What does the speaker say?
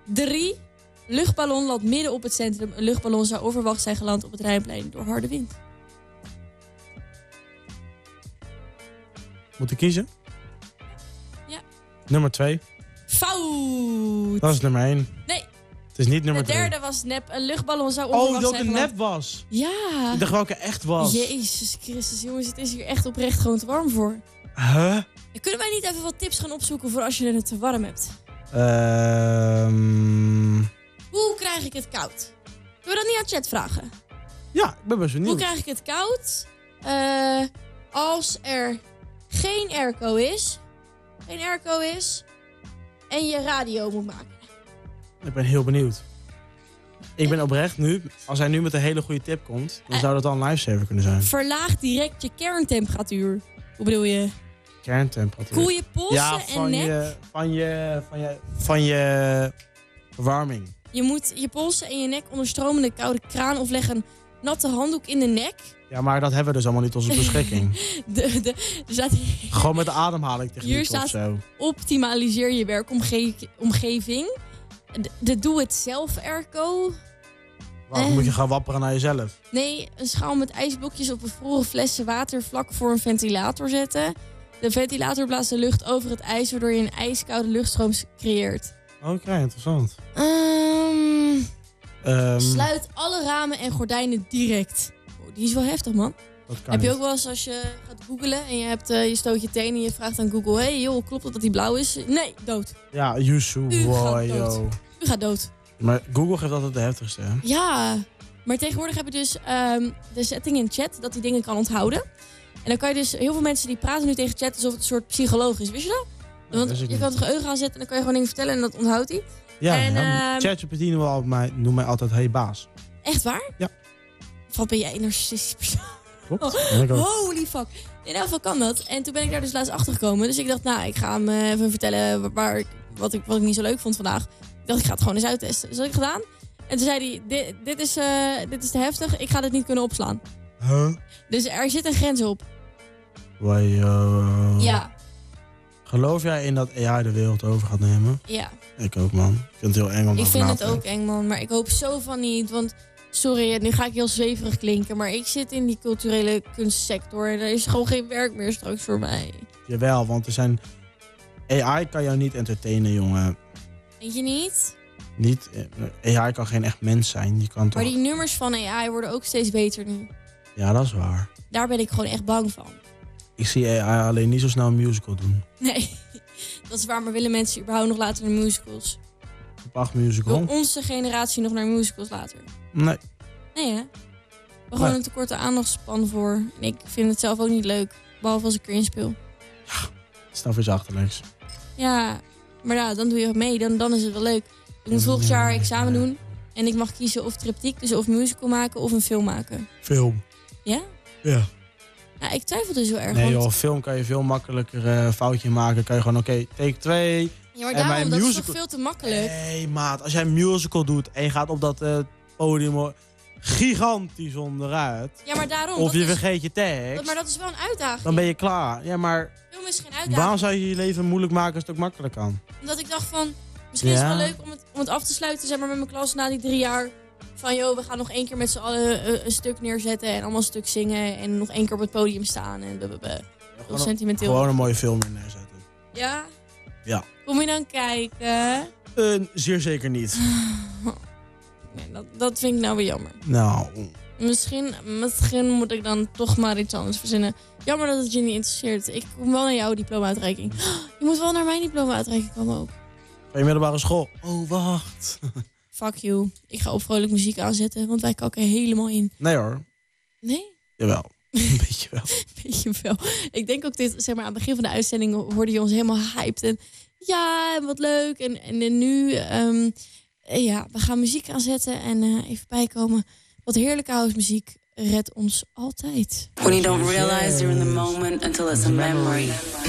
3. Luchtballon landt midden op het centrum. Een luchtballon zou onverwacht zijn geland op het Rijnplein door harde wind. Moet ik kiezen? Ja. Nummer 2. Fout! Dat is nummer 1. Nee. Het is niet nummer 3. De derde was nep. Een luchtballon zou onverwacht zijn dat het geland. nep was. Ja. Ik dacht welke echt was. Jezus Christus, jongens. Het is hier echt oprecht gewoon te warm voor. Huh? Kunnen wij niet even wat tips gaan opzoeken voor als je het te warm hebt? Hoe krijg ik het koud? Kunnen we dat niet aan chat vragen? Ja, ik ben best benieuwd. Hoe krijg ik het koud? Als er geen airco is. En je radio moet maken. Ik ben heel benieuwd. Ik ben oprecht nu, als hij nu met een hele goede tip komt, dan zou dat al een lifesaver kunnen zijn. Verlaag direct je kerntemperatuur. Hoe bedoel je? Kerntemperatuur. Koel je polsen en nek. Van je verwarming. Je moet je polsen en je nek onder stromende koude kraan of leg een natte handdoek in de nek. Ja, maar dat hebben we dus allemaal niet tot onze beschikking. Er staat hier, Gewoon met de ademhalingtechniek hier staat of zo. optimaliseer je werkomgeving. De doe-het-zelf airco. Waarom moet je gaan wapperen naar jezelf? Nee, een schaal met ijsblokjes of bevroren flessen water vlak voor een ventilator zetten. De ventilator blaast de lucht over het ijs, waardoor je een ijskoude luchtstroom creëert. Oké, interessant. Sluit alle ramen en gordijnen direct. Oh, die is wel heftig, man. Dat kan Heb je niet. ook wel eens als je gaat googlen en je stoot je tenen en je vraagt aan Google... Hey joh, klopt het dat die blauw is? Nee, dood. Ja, Yusu. U Wow, gaat dood. yo. U gaat dood. Maar Google geeft altijd de heftigste, hè? Ja, maar tegenwoordig heb je dus de setting in chat dat die dingen kan onthouden. En dan kan je dus, heel veel mensen die praten nu tegen chat alsof het een soort psycholoog is. Wist je dat? Want wist ik je niet. kan het geheugen aanzetten en dan kan je gewoon dingen vertellen en dat onthoudt hij. Ja, En, ChatGPT noemt mij altijd hey baas. Echt waar? Ja. Wat ben jij een narcistisch persoon? Klopt. Ben ik ook. Holy fuck. In elk geval kan dat. En toen ben ik daar dus laatst achter gekomen. Dus ik dacht, nou, ik ga hem even vertellen wat ik niet zo leuk vond vandaag. Ik dacht, ik ga het gewoon eens uittesten. Dus dat heb ik gedaan. En toen zei hij, dit is te heftig. Ik ga dit niet kunnen opslaan. Huh? Dus er zit een grens op. Wow. Ja. Geloof jij in dat AI de wereld over gaat nemen? Ja. Ik ook, man. Ik vind het heel eng om Ik over vind na het te ook denken. eng, man. Maar ik hoop zo van niet. Want, sorry, nu ga ik heel zweverig klinken. Maar ik zit in die culturele kunstsector. En er is gewoon geen werk meer straks voor mij. Jawel, want er zijn... AI kan jou niet entertainen, jongen. Weet je niet? Niet, AI kan geen echt mens zijn. Die kan toch... Maar die nummers van AI worden ook steeds beter nu. Ja, dat is waar. Daar ben ik gewoon echt bang van. Ik zie AI alleen niet zo snel een musical doen. Nee, dat is waar. Maar willen mensen überhaupt nog later naar musicals? Op 8 musical? Wil onze generatie nog naar musicals later? Nee. Nee, hè? We hebben gewoon een tekorte aandachtspan voor. En ik vind het zelf ook niet leuk. Behalve als ik erin speel. Snel iets achterlijks. Ja, maar ja, dan doe je mee. Dan is het wel leuk. Ik moet volgend jaar examen doen. En ik mag kiezen of triptiek, dus of musical maken of een film maken. Film. Ja? Ja. Nou, ik twijfel dus heel erg. Nee want... joh, film kan je veel makkelijker een foutje maken. Kan je gewoon, oké, take 2. Ja, maar en bij daarom, een dat is musical... toch veel te makkelijk? Nee, maat. Als jij een musical doet en je gaat op dat podium gigantisch onderuit. Ja, maar daarom. Of dat je is- vergeet je tekst. Maar dat is wel een uitdaging. Dan ben je klaar. Ja, maar Film is geen uitdaging. waarom zou je je leven moeilijk maken als het ook makkelijk kan? Omdat ik dacht van, misschien is het Ja. wel leuk om het af te sluiten, zeg maar, met mijn klas na die 3 jaar. Van, joh, we gaan nog 1 keer met z'n allen een stuk neerzetten en allemaal een stuk zingen. En nog 1 keer op het podium staan en blablabla. Heel sentimenteel. Gewoon een mooie film in neerzetten. Ja? Ja. Kom je dan kijken? Zeer zeker niet. Nee, dat vind ik nou weer jammer. Nou, Misschien moet ik dan toch maar iets anders verzinnen. Jammer dat het je niet interesseert. Ik kom wel naar jouw diploma-uitreiking. Je moet wel naar mijn diploma-uitreiking komen ook. van je middelbare school. Oh, wacht. Fuck you. Ik ga op vrolijk muziek aanzetten, want wij kakken helemaal in. Nee hoor. Nee? Jawel. Een beetje wel. Weet je wel. Ik denk ook dit, zeg maar, aan het begin van de uitzending hoorde je ons helemaal hyped. En ja, wat leuk. En nu, ja, we gaan muziek aanzetten en even bijkomen. Wat heerlijke housemuziek redt ons altijd. When you don't realize you're in the moment until it's a memory.